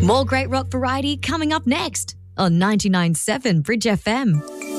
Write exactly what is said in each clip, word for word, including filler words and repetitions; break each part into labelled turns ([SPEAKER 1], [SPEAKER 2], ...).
[SPEAKER 1] More great rock variety coming up next on ninety-nine point seven Bridge F M.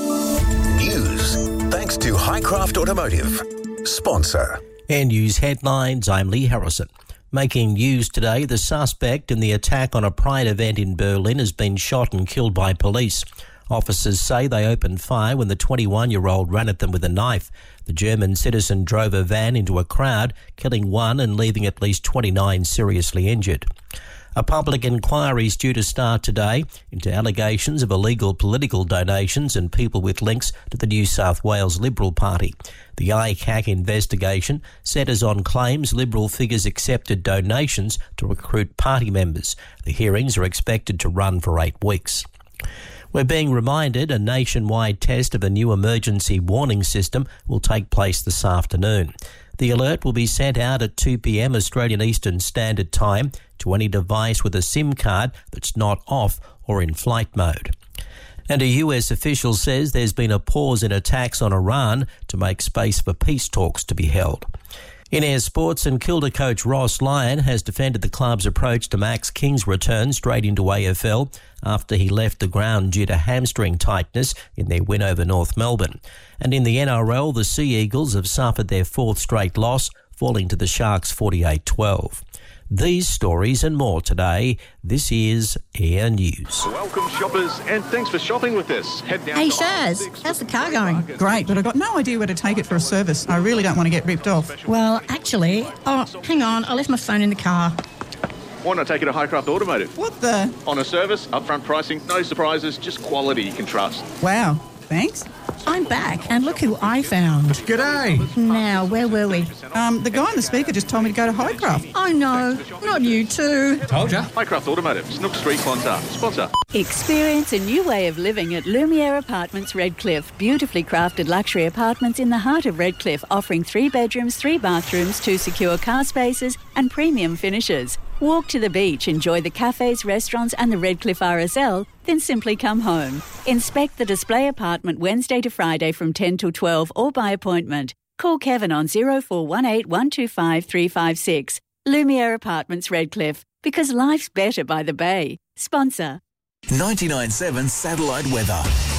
[SPEAKER 2] News thanks to Highcraft Automotive. Sponsor.
[SPEAKER 3] And news headlines, I'm Lee Harrison. Making news today, the suspect in the attack on a Pride event in Berlin has been shot and killed by police. Officers say they opened fire when the twenty-one-year-old ran at them with a knife. The German citizen drove a van into a crowd, killing one and leaving at least twenty-nine seriously injured. A public inquiry is due to start today into allegations of illegal political donations and people with links to the New South Wales Liberal Party. The I C A C investigation centres on claims Liberal figures accepted donations to recruit party members. The hearings are expected to run for eight weeks. We're being reminded a nationwide test of a new emergency warning system will take place this afternoon. The alert will be sent out at two p.m. Australian Eastern Standard Time to any device with a SIM card that's not off or in flight mode. And a U S official says there's been a pause in attacks on Iran to make space for peace talks to be held. In Air Sports, and Kilda coach Ross Lyon has defended the club's approach to Max King's return straight into A F L after he left the ground due to hamstring tightness in their win over North Melbourne. And in the N R L, the Sea Eagles have suffered their fourth straight loss, falling to the Sharks forty-eight twelve. These stories and more today. This is Air News.
[SPEAKER 4] Welcome, shoppers, and thanks for shopping with us. Head down
[SPEAKER 5] Hey,
[SPEAKER 4] to
[SPEAKER 5] Shaz, how's the car going?
[SPEAKER 6] Great, but I've got no idea where to take it for a service. I really don't want to get ripped off.
[SPEAKER 5] Well, actually, oh, hang on, I left my phone in the car.
[SPEAKER 4] Why not take it to Highcraft Automotive?
[SPEAKER 6] What the?
[SPEAKER 4] On a service, upfront pricing, no surprises, just quality you can trust.
[SPEAKER 6] Wow, thanks.
[SPEAKER 5] I'm back, and look who I found.
[SPEAKER 7] G'day.
[SPEAKER 5] Now, where were we?
[SPEAKER 6] Um, the guy on the speaker just told me to go to Highcraft.
[SPEAKER 5] Oh, no, not you too.
[SPEAKER 7] Told ya.
[SPEAKER 4] Highcraft Automotive, Snook Street, Clonsar. Sponsor.
[SPEAKER 8] Experience a new way of living at Lumiere Apartments Redcliffe. Beautifully crafted luxury apartments in the heart of Redcliffe, offering three bedrooms, three bathrooms, two secure car spaces and premium finishes. Walk to the beach, enjoy the cafes, restaurants and the Redcliffe R S L, then simply come home. Inspect the display apartment Wednesday to Friday from ten till twelve or by appointment. Call Kevin on oh four one eight, one two five, three five six. Lumiere Apartments Redcliffe, because life's better by the bay. Sponsor.
[SPEAKER 2] ninety-nine point seven Satellite Weather.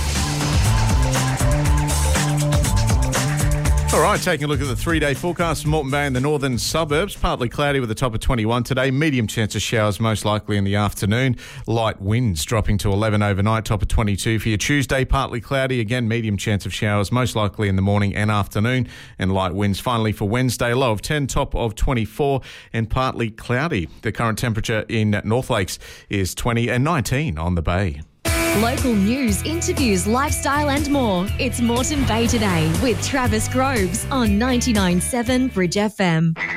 [SPEAKER 7] All right, taking a look at the three-day forecast for Moreton Bay and the northern suburbs. Partly cloudy with a top of twenty-one today. Medium chance of showers most likely in the afternoon. Light winds dropping to eleven overnight, top of twenty-two for your Tuesday. Partly cloudy, again, medium chance of showers most likely in the morning and afternoon. And light winds finally for Wednesday, low of ten, top of twenty-four and partly cloudy. The current temperature in North Lakes is twenty and nineteen on the bay.
[SPEAKER 1] Local news, interviews, lifestyle and more. It's Moreton Bay Today with Travis Groves on ninety-nine point seven Bridge F M.